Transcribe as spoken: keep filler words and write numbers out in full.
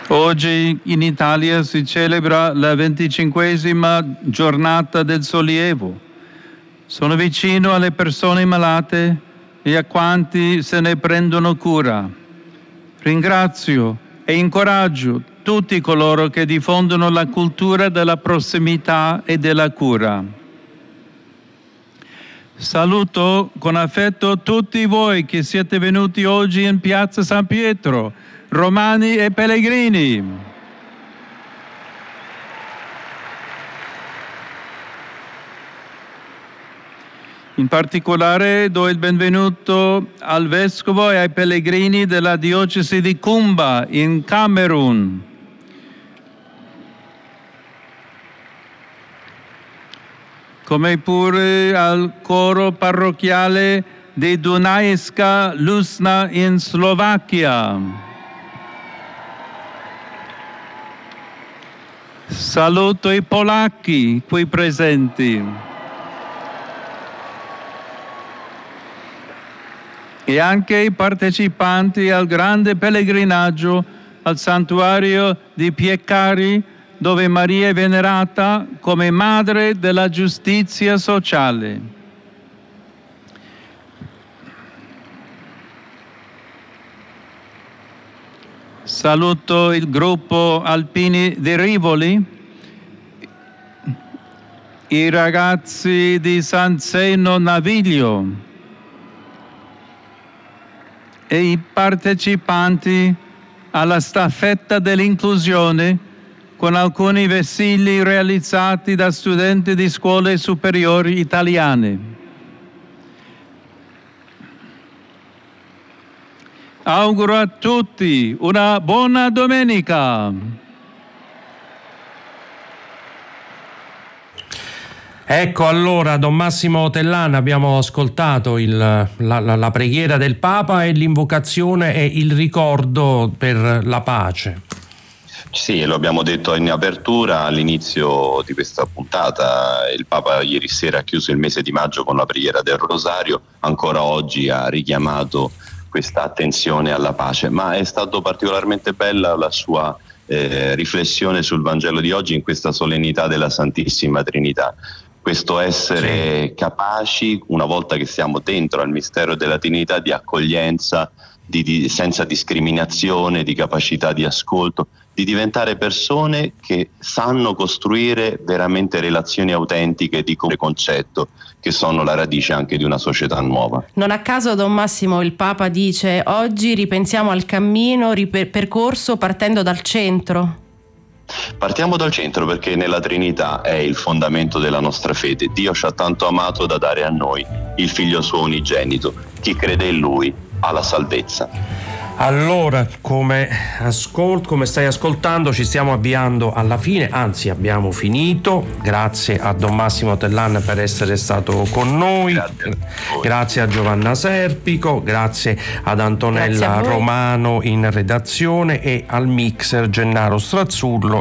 Oggi in Italia si celebra la venticinquesima giornata del sollievo. Sono vicino alle persone malate e a quanti se ne prendono cura. Ringrazio e incoraggio tutti coloro che diffondono la cultura della prossimità e della cura. Saluto con affetto tutti voi che siete venuti oggi in Piazza San Pietro, romani e pellegrini. In particolare do il benvenuto al Vescovo e ai pellegrini della diocesi di Kumba in Camerun. Come pure al coro parrocchiale di Dunajska Lusna in Slovacchia. Saluto i polacchi qui presenti e anche i partecipanti al grande pellegrinaggio al santuario di Piecari, dove Maria è venerata come madre della giustizia sociale. Saluto il gruppo Alpini di Rivoli, i ragazzi di San Zeno Naviglio e i partecipanti alla staffetta dell'inclusione con alcuni vessilli realizzati da studenti di scuole superiori italiane. Auguro a tutti una buona domenica. Ecco, allora, Don Massimo Tellan, abbiamo ascoltato il, la, la, la preghiera del Papa e l'invocazione e il ricordo per la pace. Sì, lo abbiamo detto in apertura all'inizio di questa puntata. Il Papa ieri sera ha chiuso il mese di maggio con la preghiera del Rosario, ancora oggi ha richiamato questa attenzione alla pace, ma è stato particolarmente bella la sua eh, riflessione sul Vangelo di oggi in questa solennità della Santissima Trinità. Questo essere sì. capaci, una volta che siamo dentro al mistero della Trinità, di accoglienza, di, di, senza discriminazione, di capacità di ascolto, di diventare persone che sanno costruire veramente relazioni autentiche di concetto, che sono la radice anche di una società nuova. Non a caso, Don Massimo, il Papa dice: oggi ripensiamo al cammino riper- percorso partendo dal centro. Partiamo dal centro, perché nella Trinità è il fondamento della nostra fede. Dio ci ha tanto amato da dare a noi il Figlio suo unigenito. Chi crede in Lui ha la salvezza. Allora, come, ascol- come stai ascoltando, ci stiamo avviando alla fine, anzi abbiamo finito. Grazie a Don Massimo Tellan per essere stato con noi, grazie a, grazie a Giovanna Serpico, grazie ad Antonella grazie Romano in redazione e al mixer Gennaro Strazzurlo.